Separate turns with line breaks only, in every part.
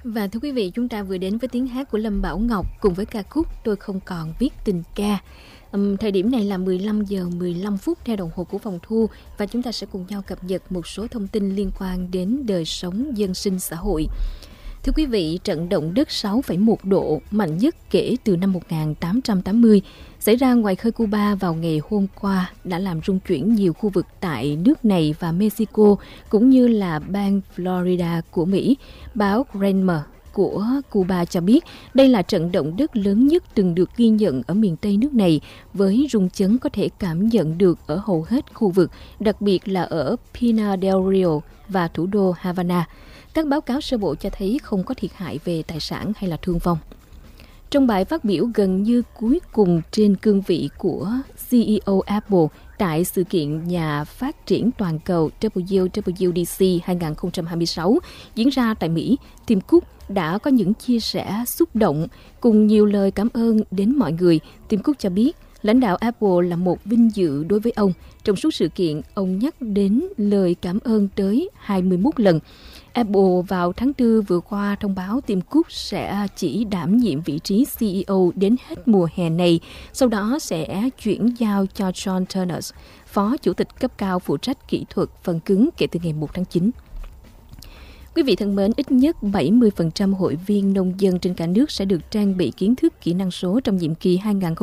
Và thưa quý vị, chúng ta vừa đến với tiếng hát của Lâm Bảo Ngọc cùng với ca khúc Tôi Không Còn Viết Tình Ca. Thời điểm này là 15 giờ 15 phút theo đồng hồ của phòng thu và chúng ta sẽ cùng nhau cập nhật một số thông tin liên quan đến đời sống dân sinh xã hội. Thưa quý vị, trận động đất 6,1 độ mạnh nhất kể từ năm 1880 xảy ra ngoài khơi Cuba vào ngày hôm qua đã làm rung chuyển nhiều khu vực tại nước này và Mexico cũng như là bang Florida của Mỹ. Báo Granma của Cuba cho biết đây là trận động đất lớn nhất từng được ghi nhận ở miền Tây nước này với rung chấn có thể cảm nhận được ở hầu hết khu vực, đặc biệt là ở Pinar del Rio và thủ đô Havana. Các báo cáo sơ bộ cho thấy không có thiệt hại về tài sản hay là thương vong. Trong bài phát biểu gần như cuối cùng trên cương vị của CEO Apple tại sự kiện nhà phát triển toàn cầu WWDC 2026 diễn ra tại Mỹ, Tim Cook đã có những chia sẻ xúc động cùng nhiều lời cảm ơn đến mọi người. Tim Cook cho biết lãnh đạo Apple là một vinh dự đối với ông. Trong suốt sự kiện, ông nhắc đến lời cảm ơn tới 21 lần. Apple vào tháng 4 vừa qua thông báo Tim Cook sẽ chỉ đảm nhiệm vị trí CEO đến hết mùa hè này, sau đó sẽ chuyển giao cho John Turner, phó chủ tịch cấp cao phụ trách kỹ thuật phần cứng kể từ ngày 1 tháng 9. Quý vị thân mến, ít nhất 70% hội viên nông dân trên cả nước sẽ được trang bị kiến thức kỹ năng số trong nhiệm kỳ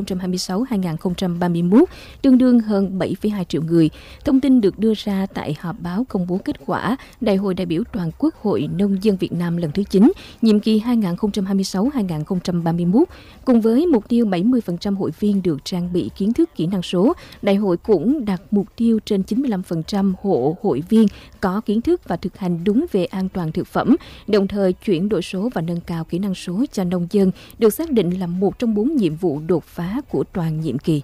2026-2031, tương đương hơn 7,2 triệu người. Thông tin được đưa ra tại họp báo công bố kết quả Đại hội đại biểu toàn quốc Hội Nông dân Việt Nam lần thứ 9, nhiệm kỳ 2026-2031. Cùng với mục tiêu 70% hội viên được trang bị kiến thức kỹ năng số, đại hội cũng đặt mục tiêu trên 95% hộ hội viên có kiến thức và thực hành đúng về an toàn thực phẩm, đồng thời chuyển đổi số và nâng cao kỹ năng số cho nông dân được xác định là một trong 4 nhiệm vụ đột phá của toàn nhiệm kỳ.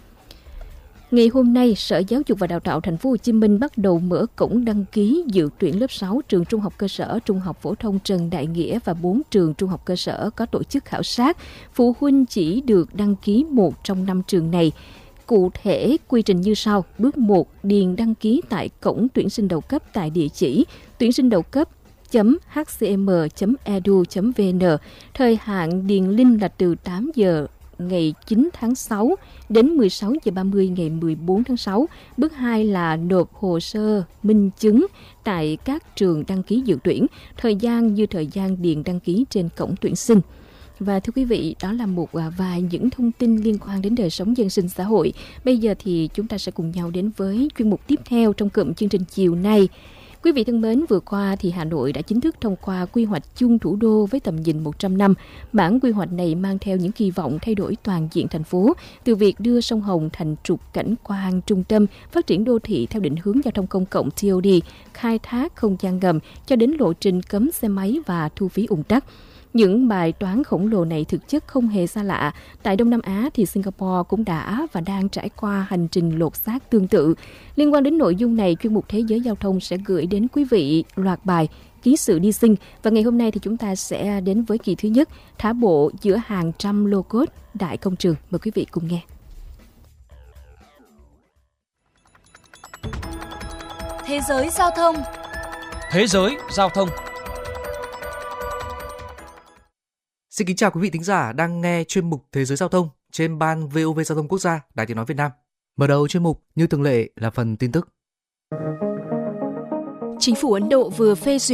Ngày hôm nay, Sở Giáo dục và Đào tạo Thành phố Hồ Chí Minh bắt đầu mở cổng đăng ký dự tuyển lớp 6 trường trung học cơ sở, trung học phổ thông Trần Đại Nghĩa và 4 trường trung học cơ sở có tổ chức khảo sát. Phụ huynh chỉ được đăng ký một trong 5 trường này. Cụ thể, quy trình như sau. Bước 1, điền đăng ký tại cổng tuyển sinh đầu cấp tại địa chỉ tuyển sinh đầu cấp.hcm.edu.vn. Thời hạn điền link là từ 8 giờ ngày 9 tháng 6 đến 16 giờ 30 ngày 14 tháng 6. Bước 2 là nộp hồ sơ minh chứng tại các trường đăng ký dự tuyển. Thời gian như thời gian điền đăng ký trên cổng tuyển sinh. Và thưa quý vị, đó là một vài những thông tin liên quan đến đời sống dân sinh xã hội. Bây giờ thì chúng ta sẽ cùng nhau đến với chuyên mục tiếp theo trong cụm chương trình chiều nay. Quý vị thân mến, vừa qua thì Hà Nội đã chính thức thông qua quy hoạch chung thủ đô với tầm nhìn 100 năm. Bản quy hoạch này mang theo những kỳ vọng thay đổi toàn diện thành phố, từ việc đưa sông Hồng thành trục cảnh quan trung tâm, phát triển đô thị theo định hướng giao thông công cộng TOD, khai thác không gian ngầm, cho đến lộ trình cấm xe máy và thu phí ùn tắc. Những bài toán khổng lồ này thực chất không hề xa lạ. Tại Đông Nam Á thì Singapore cũng đã và đang trải qua hành trình lột xác tương tự. Liên quan đến nội dung này, chuyên mục Thế giới Giao thông sẽ gửi đến quý vị loạt bài Ký sự đi sinh. Và ngày hôm nay thì chúng ta sẽ đến với kỳ thứ nhất, thả bộ giữa hàng trăm lô cốt đại công trường. Mời quý vị cùng nghe.
Thế giới giao thông.
Thế giới giao thông.
Xin kính chào quý vị thính giả đang nghe chuyên mục Thế giới giao thông trên ban VOV Giao thông Quốc gia, Đài Tiếng nói Việt Nam. Mở đầu chuyên mục như thường lệ là phần tin tức.
Chính phủ Ấn Độ vừa phê duyệt